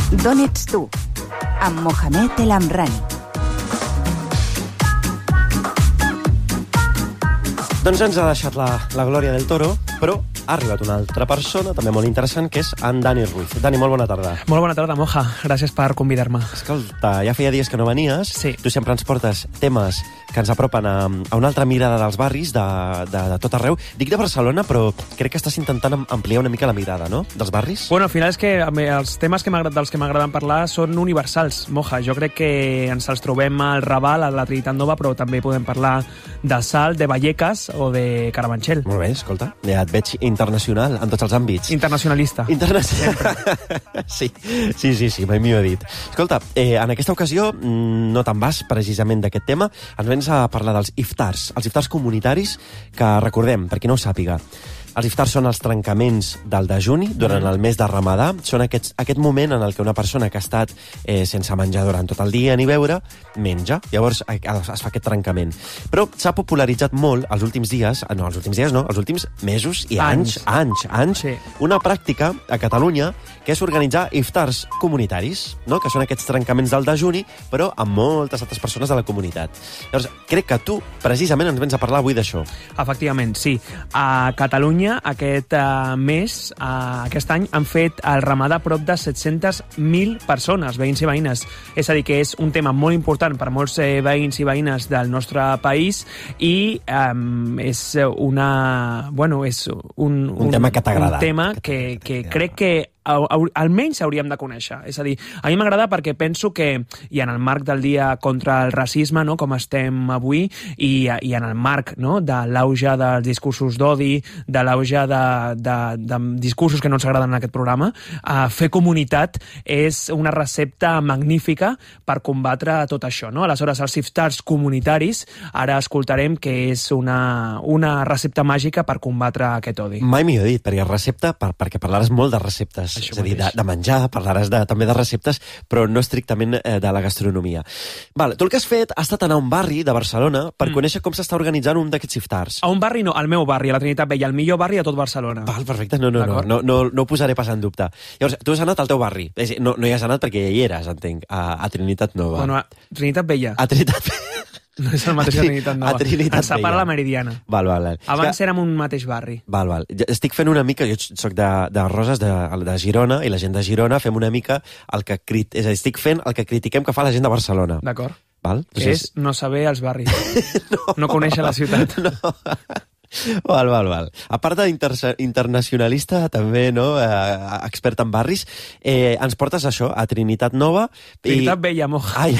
D'on ets tu? Amb Mohamed El Amrani. Doncs ens ha deixat la Glòria del Toro, però ha arribat una altra persona, també molt interessant, que és en Dani Ruiz. Dani, molt bona tarda. Molt bona tarda, Moja. Gràcies per convidar-me. Escolta, ja feia dies que no venies. Sí. Tu sempre ens portes temes que ens apropen a una altra mirada dels barris de tot arreu. Dic de Barcelona, però crec que estàs intentant ampliar una mica la mirada, no?, dels barris. Bueno, al final és que els temes dels que m'agraden parlar són universals, Moja. Jo crec que ens els trobem al Raval, a la Trinitat Nova, però també podem parlar de Salt, de Vallecas o de Carabanchel. Molt bé, escolta, ja et veig internacional en tots els àmbits. Internacionalista. Sí, mai m'hi ho he dit. Escolta, en aquesta ocasió no te'n vas precisament d'aquest tema, ens vens a parlar dels iftars, els iftars comunitaris, que recordem, per qui no ho sàpiga, els iftars són els trencaments del dejuni durant el mes de Ramadà. Són aquest moment en el que una persona que ha estat sense menjar durant tot el dia ni beure, menja. Llavors es fa aquest trencament. Però s'ha popularitzat molt els últims mesos i anys, sí, una pràctica a Catalunya que és organitzar iftars comunitaris, no?, que són aquests trencaments del dejuni, però amb moltes altres persones de la comunitat. Llavors, crec que tu precisament ens vens a parlar avui d'això. Efectivament, sí. A Catalunya aquest mes, aquest any, han fet el Ramadà prop de 700.000 persones, veïns i veïnes. És a dir, que és un tema molt important per molts veïns i veïnes del nostre país i és un tema que t'agrada. Un tema que crec que almenys hauríem de conèixer. És a dir, a mi m'agrada perquè penso que, i en el marc del dia contra el racisme, no?, com estem avui, i en el marc, no?, de l'auge dels discursos d'odi, de l'auge de discursos que no ens agraden en aquest programa, fer comunitat és una recepta magnífica per combatre tot això, no? Aleshores, els iftars comunitaris, ara escoltarem que és una recepta màgica per combatre aquest odi. Mai m'hi he dit, perquè parlaràs molt de receptes. Això és a dir, de menjar, parlaràs també de receptes, però no estrictament de la gastronomia. Vale, tu el que has fet ha estat anar a un barri de Barcelona per conèixer com s'està organitzant un d'aquests iftars. A un barri no, al meu barri, a la Trinitat Vella, el millor barri de tot Barcelona. Val, perfecte, no ho posaré pas en dubte. Llavors, tu has anat al teu barri. No hi has anat perquè ja hi eres, entenc, a Trinitat Nova. Bueno, a Trinitat Vella. A Trinitat Vella. No és el mateix a Trinitat Nova. A Trinitat ens separa la Meridiana. Val. Abans érem un mateix barri. Val. Estic fent una mica, jo soc de Roses, de Girona, i la gent de Girona fem una mica el que... És a dir, estic fent el que critiquem que fa la gent de Barcelona. D'acord. Val? Que és no saber els barris. No conèixer la ciutat. No. Val. A part d'internacionalista, també, no?, expert en barris, ens portes això, a Trinitat Nova. Trinitat Vella, Moja. Ai...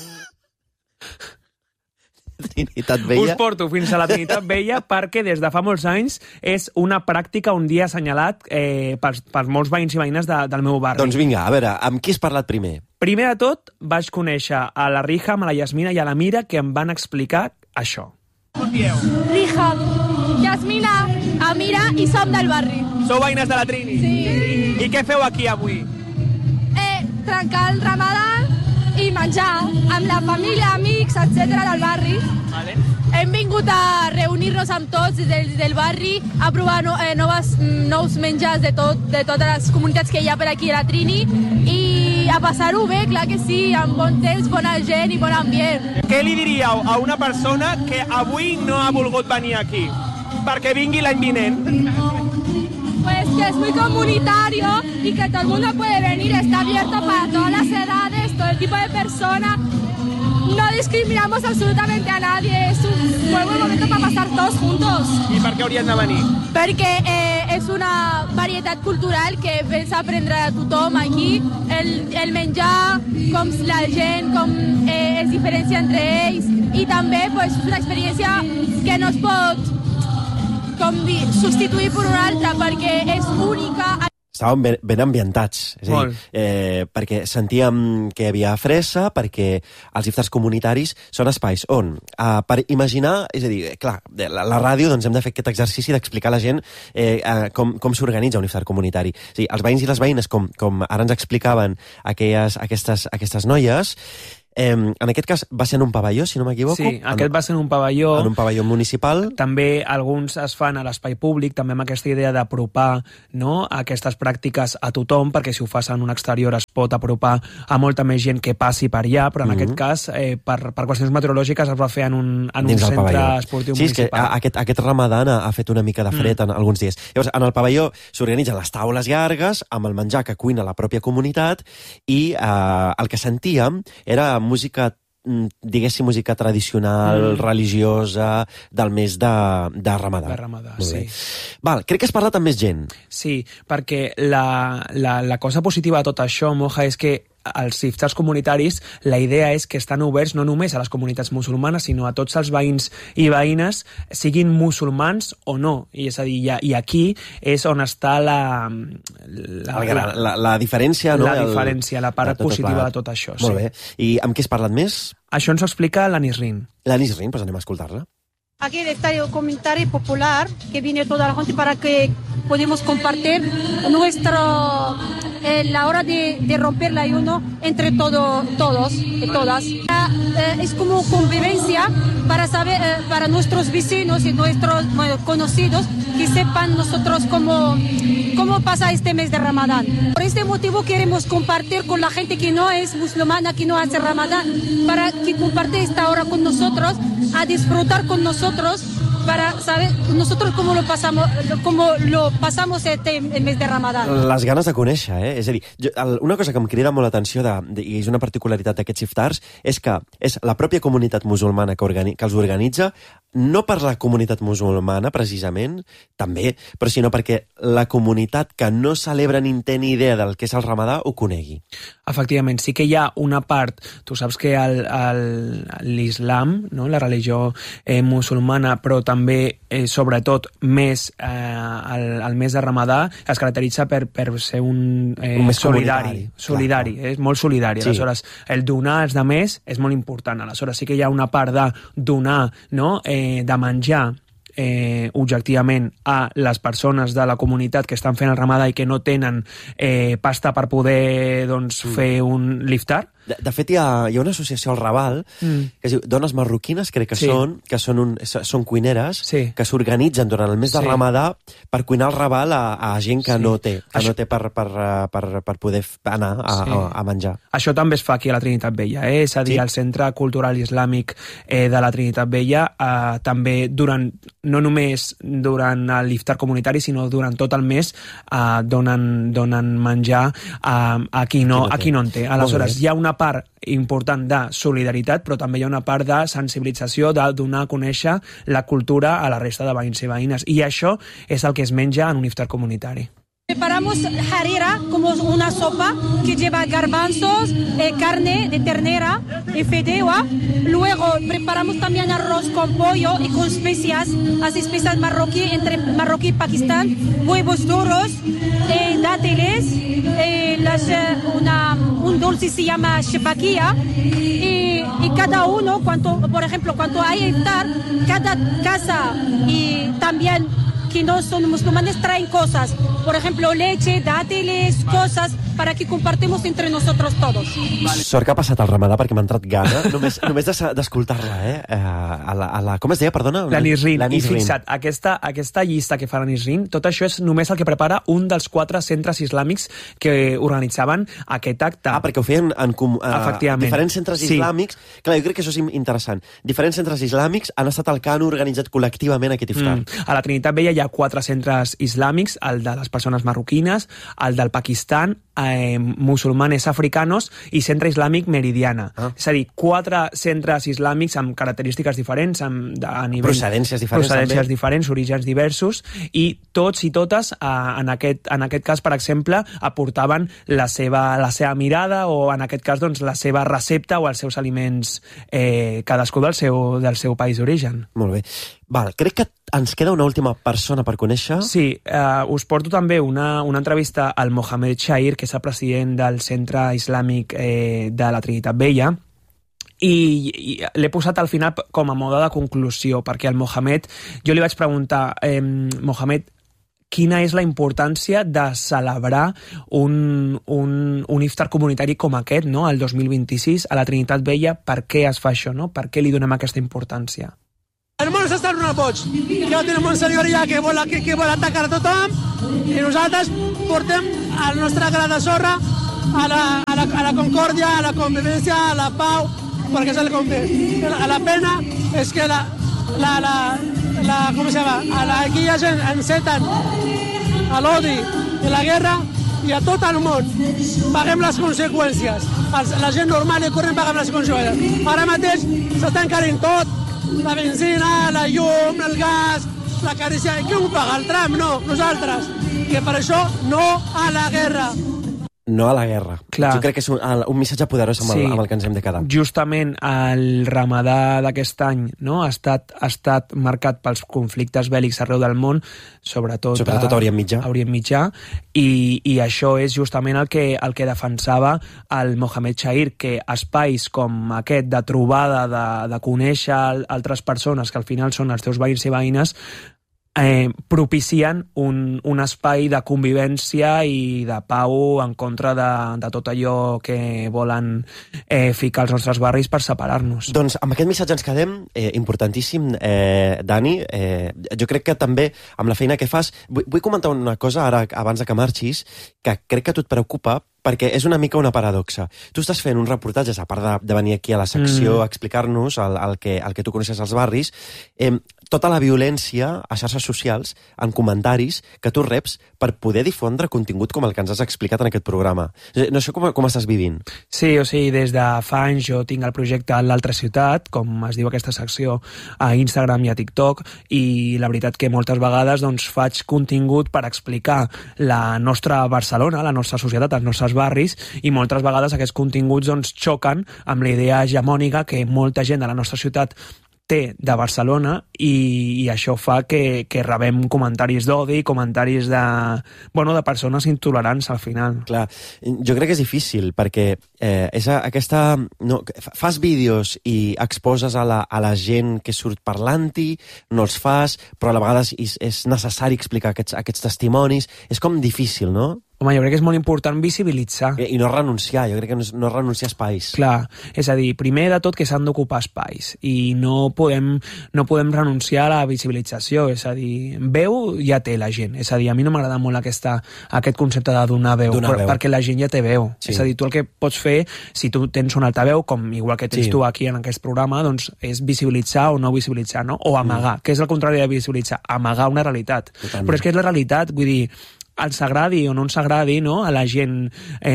Trinitat Vella. Us porto fins a la Trinitat Vella perquè des de fa molts anys és una pràctica, un dia assenyalat per molts veïns i veïnes del meu barri. Doncs vinga, a veure, amb qui has parlat primer? Primer de tot vaig conèixer a la Rija, a la Yasmina i a la Mira, que em van explicar això. Com dieu? Rija, Yasmina, Amira i som del barri. Sou veïnes de la Trini? Sí. I què feu aquí avui? Trencar el Ramadà i menjar amb la família, amics, etc. del barri. Vale. Hem vingut a reunir-nos amb tots del barri, a provar nous menjars de totes les comunitats que hi ha per aquí a la Trini i a passar-ho bé, clar que sí, amb bon temps, bona gent i bon ambient. Què li diríeu a una persona que avui no ha volgut venir aquí? Perquè vingui l'any vinent. Pues que es muy comunitario y que todo el mundo puede venir, está abierto para todas las edades, todo el tipo de personas. No discriminamos absolutamente a nadie, es un buen momento para pasar todos juntos. I per què haurien de venir? Perquè és una varietat cultural que vens a aprendre a tothom aquí, el menjar, com la gent, com es diferencia entre ells, i també pues, una experiència que no es pot substituir per una altra perquè és única. Estàvem ben ambientats, és a dir, perquè sentíem que hi havia fressa, perquè els iftars comunitaris són espais on, per imaginar, és a dir, clar, la ràdio doncs hem de fer aquest exercici d'explicar a la gent com s'organitza un iftar comunitari. És a dir, els veïns i les veïnes, com ara ens explicaven aquestes noies, En aquest cas va ser en un pavelló, si no m'equivoco. Sí, aquest va ser en un pavelló. En un pavelló municipal. També alguns es fan a l'espai públic, també amb aquesta idea d'apropar, no, aquestes pràctiques a tothom, perquè si ho fas en un exterior es pot apropar a molta més gent que passi per allà, però en aquest cas, per qüestions meteorològiques, es va fer en un centre esportiu municipal. Sí, és que aquest Ramadan ha fet una mica de fred en alguns dies. Llavors, en el pavelló s'organitzen les taules llargues amb el menjar que cuina la pròpia comunitat i el que sentíem era música, diguéssim, música tradicional, religiosa, del mes de Ramadà. De Ramadà, sí. Val, crec que has parlat amb més gent. Sí, perquè la cosa positiva de tot això, Moja, és que els iftars comunitaris, la idea és que estan oberts no només a les comunitats musulmanes, sinó a tots els veïns i veïnes, siguin musulmans o no. I és a dir, i aquí és on està la diferència, no? La diferència, la part positiva de tot això. Molt bé. I amb qui has parlat més? Això ens ho explica l'Anis Rin. L'Anis Rin, doncs anem a escoltar-la. Aquí el Estadio Comunitario Popular, que viene toda la gente para que podamos compartir la hora de romper el ayuno entre todos y todas. Es como convivencia para saber, para nuestros vecinos y nuestros conocidos, que sepan nosotros cómo pasa este mes de Ramadán. Por este motivo queremos compartir con la gente que no es musulmana, que no hace Ramadán, para que comparte esta hora con nosotros, a disfrutar con nosotros, para saber nosotros cómo lo pasamos este mes de Ramadán. Les ganes de conèixer, eh? És a dir, una cosa que em crida molt l'atenció i és una particularitat d'aquests iftars és que és la pròpia comunitat musulmana que els organitza, no per la comunitat musulmana, precisament, també, però sinó perquè la comunitat que no celebra ni té ni idea del que és el Ramadà ho conegui. Efectivament, sí que hi ha una part, tu saps que l'islam, no, la religió musulmana, però també, sobretot, més el mes de Ramadà, es caracteritza per ser un més solidari, és molt solidari. Sí. Aleshores, el donar als altres és molt important. Aleshores, sí que hi ha una part de donar, no?, de menjar objectivament a les persones de la comunitat que estan fent el Ramadà i que no tenen pasta per poder fer un l'iftar. De fet, hi ha una associació al Raval que es diu Dones Marroquines, crec que són cuineres que s'organitzen durant el mes de Ramadà per cuinar el Raval a gent que no té per poder anar a menjar. Això també es fa aquí a la Trinitat Vella, és a dir, al Centre Cultural Islàmic de la Trinitat Vella, també no només durant l'iftar comunitari, sinó durant tot el mes donen menjar a qui no en té. Aleshores, hi ha una part important de solidaritat, però també hi ha una part de sensibilització, de donar a conèixer la cultura a la resta de veïns i veïnes. I això és el que es menja en un iftar comunitari. Preparamos harira, como una sopa que lleva garbanzos, carne de ternera y fideuá. Luego preparamos también arroz con pollo y con especias, así especias marroquí, entre Marroquí y Pakistán, huevos duros, dátiles, un dulce se llama shebakia, y cada uno, por ejemplo, cuando hay iftar, cada casa y también que no son musulmanes traen cosas, por ejemplo, leche, dátiles, cosas, para que compartimos entre nosotros todos. Sort que ha passat el Ramadà perquè m'ha entrat gana, només d'escoltar-la, com es deia, perdona? L'Anis Rin. I fixa't, aquesta llista que fa l'Anis Rin, tot això és només el que prepara un dels 4 centres islàmics que organitzaven aquest acte. Perquè ho feien en diferents centres islàmics. Clar, jo crec que això és interessant. Diferents centres islàmics han estat el que han organitzat col·lectivament aquest iftar. A la Trinitat Vella hi ha 4 centres islàmics, el de les persones marroquines, el del Pakistan, musulmanes africanos i Centre Islàmic Meridiana. És a dir, 4 centres islàmics amb característiques diferents, a nivell... Procedències diferents, orígens diversos, i tots i totes, en aquest cas, per exemple, aportaven la seva mirada o, en aquest cas, doncs, la seva recepta o els seus aliments, cadascú del seu país d'origen. Molt bé. Val, crec que ens queda una última persona per conèixer. Sí, us porto també una entrevista al Mohamed Shahir, que és el president del Centre Islàmic de la Trinitat Vella, i l'he posat al final com a mode de conclusió, perquè el Mohamed, jo li vaig preguntar, Mohamed, quina és la importància de celebrar un iftar comunitari com aquest, no?, el 2026 a la Trinitat Vella. Per què es fa això, no? Per què li donem aquesta importància? El món s'està donant boig. Ja tenim un senyor ja que vol atacar a tothom i nosaltres portem el nostre gra de sorra a la concòrdia, a la convivència, a la pau, perquè és el convé. La pena és que com se llama? Aquí hi ha gent enceten a l'odi i la guerra i a tot el món paguem les conseqüències. La gent normal i corrent paguem les conseqüències. Ara mateix s'està encarint tot, la benzina, la llum, el gas, la carícia. Qui ho paga? El tram? No, nosaltres. Que per això no a la guerra. No a la guerra. Clar. Jo crec que és un missatge poderós amb el que ens hem de quedar. Justament el ramadà d'aquest any, no?, ha estat marcat pels conflictes bèl·lics arreu del món, sobretot a Orient Mitjà. I això és justament el que defensava el Mohamed Chahir, que espais com aquest de trobada, de conèixer altres persones que al final són els teus veïns i veïnes, propicien un espai de convivència i de pau en contra de tot allò que volen ficar als nostres barris per separar-nos. Doncs amb aquest missatge ens quedem, importantíssim, Dani. Jo crec que també amb la feina que fas... Vull comentar una cosa ara, abans de que marxis, que crec que a tu et preocupa, perquè és una mica una paradoxa. Tu estàs fent uns reportatges, a part de venir aquí a la secció a explicar-nos el que tu coneixes als barris, tota la violència a xarxes socials, en comentaris que tu reps per poder difondre contingut com el que ens has explicat en aquest programa. No sé com estàs vivint. Sí, o sigui, des de fa anys jo tinc el projecte L'Altra Ciutat, com es diu aquesta secció, a Instagram i a TikTok, i la veritat que moltes vegades doncs, faig contingut per explicar la nostra Barcelona, la nostra societat, els nostres barris, i moltes vegades aquests continguts doncs, xoquen amb la idea hegemònica que molta gent de la nostra ciutat té de Barcelona, i això fa que rebem comentaris d'odi, comentaris de persones intolerants al final. Clar, jo crec que és difícil perquè és aquesta... No, fas vídeos i exposes a la gent que surt parlant-hi, no els fas, però a la vegada és necessari explicar aquests testimonis. És com difícil, no? Home, jo crec que és molt important visibilitzar. I no renunciar, jo crec que no renunciar a espais. Clar, és a dir, primer de tot que s'han d'ocupar espais i no podem renunciar a la visibilització, és a dir, veu ja té la gent, és a dir, a mi no m'agrada molt aquest concepte de donar veu, perquè la gent ja té veu, és a dir, tu el que pots fer, si tu tens un altaveu, com igual que tens tu aquí en aquest programa, doncs és visibilitzar o no visibilitzar, no? O amagar, que és el contrari de visibilitzar, amagar una realitat. Totalment. Però és que és la realitat, vull dir, els agradi o no ens agradi, no?, a la gent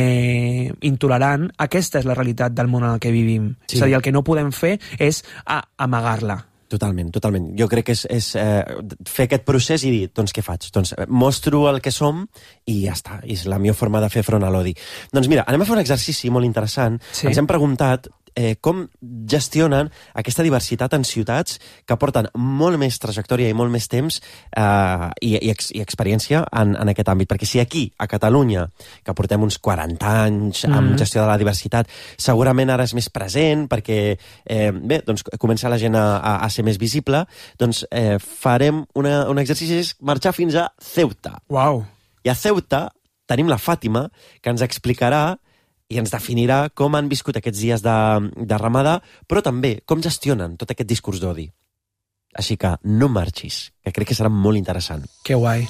intolerant, aquesta és la realitat del món en el que vivim. Sí. És a dir, el que no podem fer és amagar-la. Totalment. Jo crec que és fer aquest procés i dir, doncs què faig? Doncs mostro el que som i ja està. És la millor forma de fer front a l'odi. Doncs mira, anem a fer un exercici molt interessant. Sí. Ens hem preguntat com gestionen aquesta diversitat en ciutats que porten molt més trajectòria i molt més temps i experiència en aquest àmbit. Perquè si aquí, a Catalunya, que portem uns 40 anys amb gestió de la diversitat, segurament ara és més present perquè, doncs comença la gent a ser més visible, doncs farem un exercici, és marxar fins a Ceuta. Uau! I a Ceuta tenim la Fàtima, que ens explicarà i ens definirà com han viscut aquests dies de Ramadà, però també com gestionen tot aquest discurs d'odi. Així que no marxis, que crec que serà molt interessant. Que guai.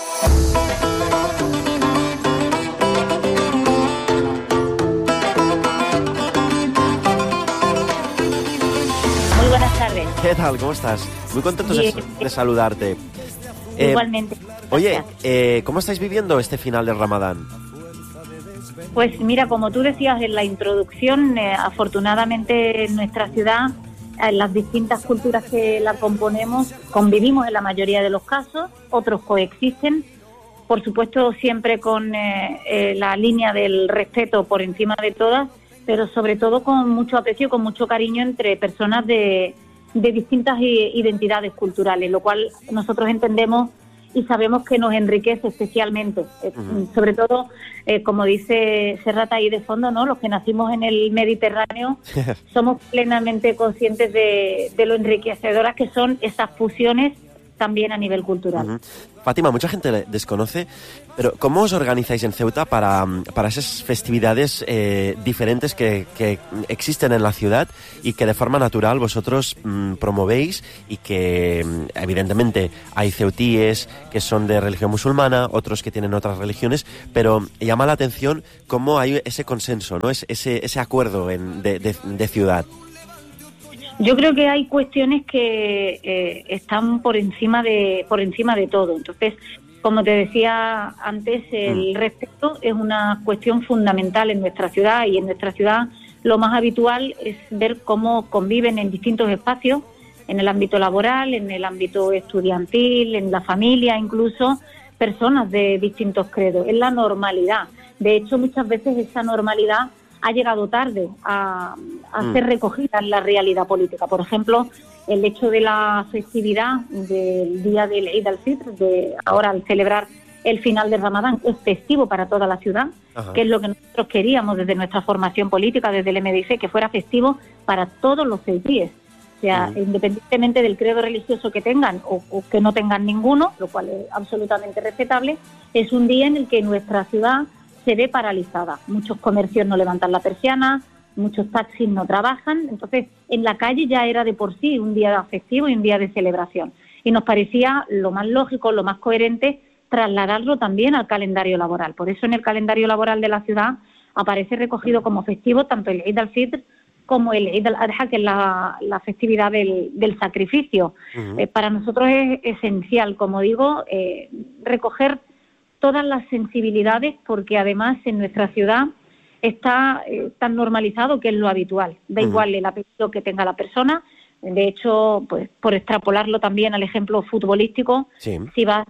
Muy buenas tardes. ¿Qué tal? ¿Cómo estás? Muy contento de saludarte. Igualmente. Oye, ¿cómo estáis viviendo este final del Ramadán? Pues mira, como tú decías en la introducción, afortunadamente en nuestra ciudad, en las distintas culturas que la componemos, convivimos en la mayoría de los casos, otros coexisten, por supuesto siempre con la línea del respeto por encima de todas, pero sobre todo con mucho aprecio, con mucho cariño entre personas de distintas identidades culturales, lo cual nosotros entendemos y sabemos que nos enriquece especialmente, sobre todo, como dice Serrat ahí de fondo, ¿no? Los que nacimos en el Mediterráneo somos plenamente conscientes de lo enriquecedoras que son esas fusiones también a nivel cultural. Uh-huh. Fátima, mucha gente desconoce, pero ¿cómo os organizáis en Ceuta para esas festividades diferentes que existen en la ciudad y que de forma natural vosotros promovéis y que evidentemente hay ceutíes que son de religión musulmana, otros que tienen otras religiones, pero llama la atención cómo hay ese consenso, ¿no? Ese acuerdo de ciudad. Yo creo que hay cuestiones que están por encima de todo. Entonces, como te decía antes, el respeto es una cuestión fundamental en nuestra ciudad, y en nuestra ciudad lo más habitual es ver cómo conviven en distintos espacios, en el ámbito laboral, en el ámbito estudiantil, en la familia, incluso personas de distintos credos. Es la normalidad. De hecho, muchas veces esa normalidad ha llegado tarde a ser recogida en la realidad política. Por ejemplo, el hecho de la festividad del día del Eid al-Fitr, ahora al celebrar el final del Ramadán, es festivo para toda la ciudad, que es lo que nosotros queríamos desde nuestra formación política, desde el MDIC, que fuera festivo para todos los ceutíes. O sea, independientemente del credo religioso que tengan o que no tengan ninguno, lo cual es absolutamente respetable, es un día en el que nuestra ciudad se ve paralizada. Muchos comercios no levantan la persiana, muchos taxis no trabajan. Entonces, en la calle ya era de por sí un día festivo y un día de celebración. Y nos parecía lo más lógico, lo más coherente, trasladarlo también al calendario laboral. Por eso en el calendario laboral de la ciudad aparece recogido como festivo tanto el Eid al-Fitr como el Eid al-Adha, que es la festividad del sacrificio. Para nosotros es esencial, como digo, recoger todas las sensibilidades, porque además en nuestra ciudad está tan normalizado que es lo habitual. Da igual el apellido que tenga la persona. De hecho, pues por extrapolarlo también al ejemplo futbolístico, si vas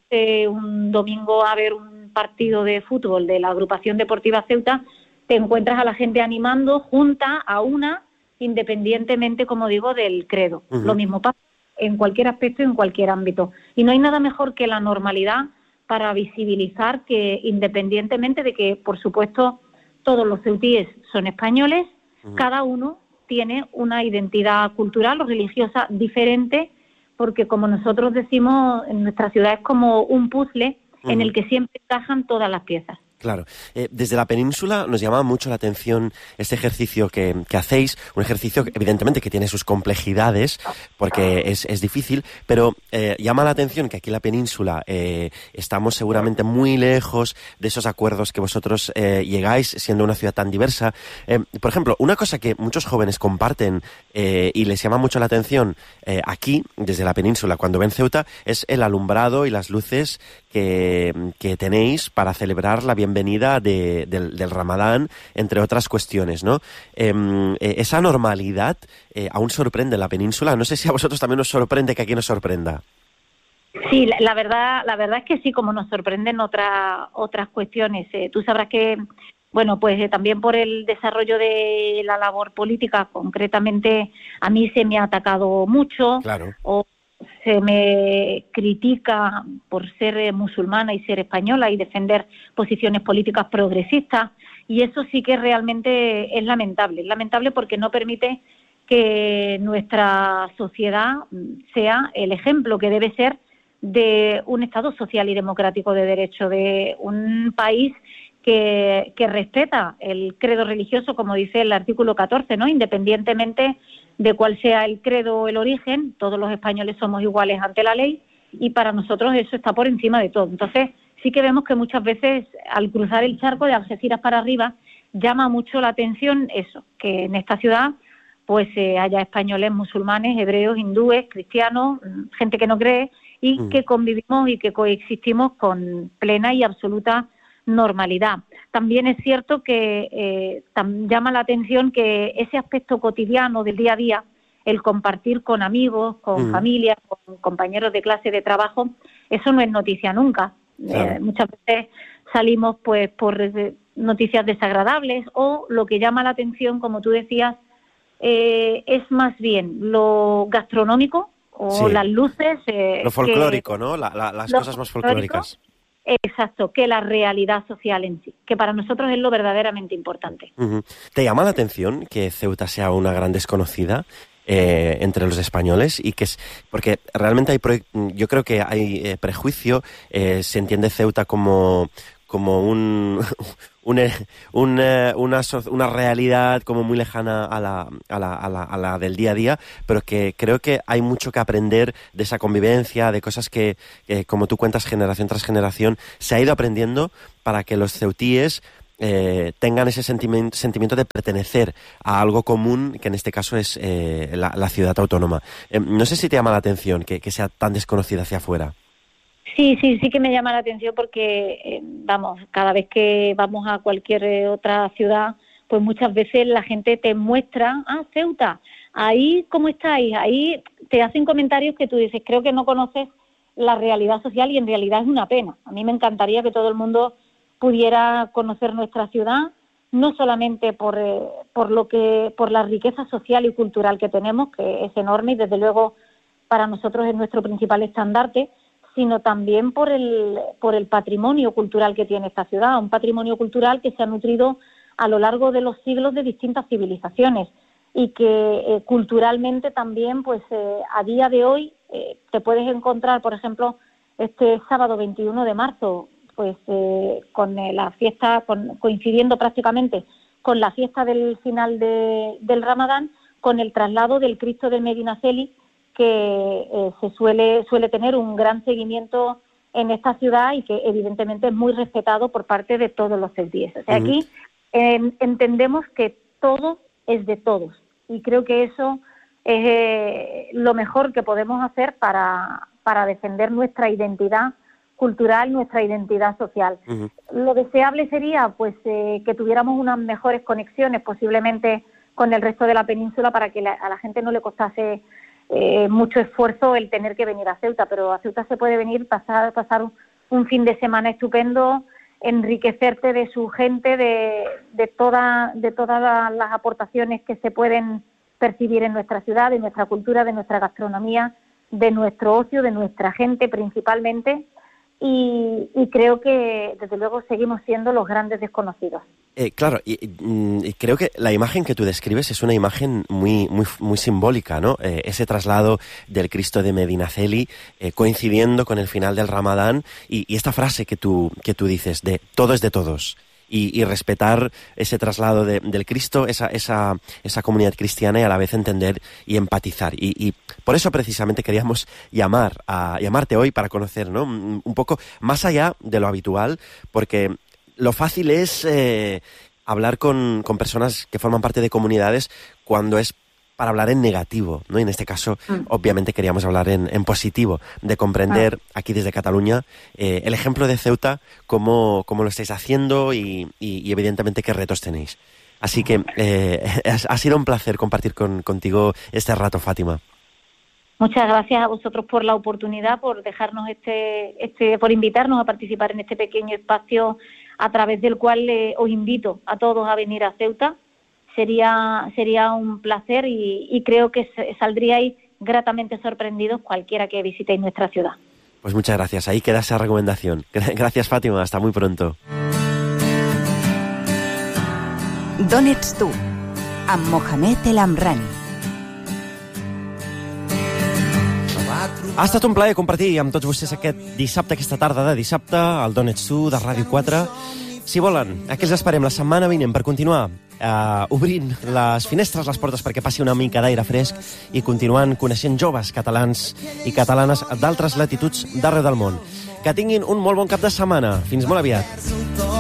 un domingo a ver un partido de fútbol de la agrupación deportiva Ceuta, te encuentras a la gente animando junta a una, independientemente, como digo, del credo. Lo mismo pasa en cualquier aspecto y en cualquier ámbito. Y no hay nada mejor que la normalidad para visibilizar que, independientemente de que, por supuesto, todos los ceutíes son españoles, cada uno tiene una identidad cultural o religiosa diferente, porque, como nosotros decimos, en nuestra ciudad es como un puzzle en el que siempre encajan todas las piezas. Claro. Desde la península nos llama mucho la atención este ejercicio que hacéis, un ejercicio evidentemente que tiene sus complejidades porque es difícil, pero llama la atención que aquí en la península estamos seguramente muy lejos de esos acuerdos que vosotros llegáis siendo una ciudad tan diversa. Por ejemplo, una cosa que muchos jóvenes comparten y les llama mucho la atención aquí, desde la península, cuando ven Ceuta, es el alumbrado y las luces que tenéis para celebrar la bienvenida del Ramadán, entre otras cuestiones, ¿no? Esa normalidad aún sorprende en la península. No sé si a vosotros también os sorprende que aquí nos sorprenda. Sí, la verdad es que sí, como nos sorprenden otras cuestiones. Tú sabrás que, bueno, pues también por el desarrollo de la labor política, concretamente, a mí se me ha atacado mucho. Claro. O se me critica por ser musulmana y ser española y defender posiciones políticas progresistas, y eso sí que realmente es lamentable porque no permite que nuestra sociedad sea el ejemplo que debe ser de un Estado social y democrático de derecho, de un país que respeta el credo religioso, como dice el artículo 14, ¿no? Independientemente de cuál sea el credo o el origen, todos los españoles somos iguales ante la ley, y para nosotros eso está por encima de todo. Entonces, sí que vemos que muchas veces al cruzar el charco de Algeciras para arriba llama mucho la atención eso, que en esta ciudad pues haya españoles, musulmanes, hebreos, hindúes, cristianos, gente que no cree, y que convivimos y que coexistimos con plena y absoluta normalidad. También es cierto que llama la atención que ese aspecto cotidiano del día a día, el compartir con amigos, con familia, con compañeros de clase, de trabajo, eso no es noticia nunca. Claro. Muchas veces salimos pues por noticias desagradables, o lo que llama la atención, como tú decías, es más bien lo gastronómico o las luces. Lo folclórico, ¿no? Las cosas más folclóricas. Exacto, que la realidad social en sí, que para nosotros es lo verdaderamente importante. ¿Te llama la atención que Ceuta sea una gran desconocida? entre los españoles, y que es porque realmente yo creo que hay prejuicio. Se entiende Ceuta como una realidad como muy lejana a la del día a día, pero que creo que hay mucho que aprender de esa convivencia, de cosas que como tú cuentas, generación tras generación se ha ido aprendiendo para que los ceutíes tengan ese sentimiento de pertenecer a algo común, que en este caso es la ciudad autónoma. No sé si te llama la atención que sea tan desconocida hacia afuera. Sí que me llama la atención porque, cada vez que vamos a cualquier otra ciudad, pues muchas veces la gente te muestra, Ceuta, ahí cómo estáis, ahí te hacen comentarios que tú dices, creo que no conoces la realidad social, y en realidad es una pena. A mí me encantaría que todo el mundo pudiera conocer nuestra ciudad, no solamente por la riqueza social y cultural que tenemos, que es enorme y desde luego para nosotros es nuestro principal estandarte, sino también por el patrimonio cultural que tiene esta ciudad, un patrimonio cultural que se ha nutrido a lo largo de los siglos de distintas civilizaciones y que culturalmente también, pues a día de hoy te puedes encontrar, por ejemplo, este sábado 21 de marzo, pues con la fiesta, coincidiendo prácticamente con la fiesta del final del Ramadán, con el traslado del Cristo de Medinaceli, que se suele tener un gran seguimiento en esta ciudad y que evidentemente es muy respetado por parte de todos los ceutíes. O sea, aquí entendemos que todo es de todos, y creo que eso es lo mejor que podemos hacer para defender nuestra identidad cultural, nuestra identidad social. Lo deseable sería pues que tuviéramos unas mejores conexiones posiblemente con el resto de la península, para que a la gente no le costase mucho esfuerzo el tener que venir a Ceuta, pero a Ceuta se puede venir, pasar un fin de semana estupendo, enriquecerte de su gente, de todas las aportaciones que se pueden percibir en nuestra ciudad, de nuestra cultura, de nuestra gastronomía, de nuestro ocio, de nuestra gente principalmente, y creo que desde luego seguimos siendo los grandes desconocidos. Claro, y creo que la imagen que tú describes es una imagen muy simbólica, ¿no? Ese traslado del Cristo de Medinaceli coincidiendo con el final del Ramadán, y esta frase que tú dices de todo es de todos, y respetar ese traslado del Cristo, esa comunidad cristiana, y a la vez entender y empatizar. Y por eso precisamente queríamos llamarte hoy para conocer, ¿no?, un poco más allá de lo habitual, porque lo fácil es hablar con personas que forman parte de comunidades cuando es para hablar en negativo, ¿no? Y en este caso, obviamente, queríamos hablar en positivo, de comprender aquí desde Cataluña el ejemplo de Ceuta, cómo lo estáis haciendo y evidentemente qué retos tenéis. Así que ha sido un placer compartir contigo este rato, Fátima. Muchas gracias a vosotros por la oportunidad, por dejarnos por invitarnos a participar en este pequeño espacio a través del cual os invito a todos a venir a Ceuta. Sería un placer y creo que saldríais gratamente sorprendidos cualquiera que visitéis nuestra ciudad. Pues muchas gracias. Ahí queda esa recomendación. Gracias, Fátima. Hasta muy pronto. D'on ets tu? Amb Mohamed El Amrani. Ha estat un plaer compartir amb tots vostès aquest dissabte, aquesta tarda de dissabte, al D'on ets tu, de Ràdio 4. Si volen, aquí els esperem la setmana vinent per continuar obrint les finestres, les portes, perquè passi una mica d'aire fresc i continuant coneixent joves catalans i catalanes d'altres latituds d'arreu del món. Que tinguin un molt bon cap de setmana. Fins molt aviat.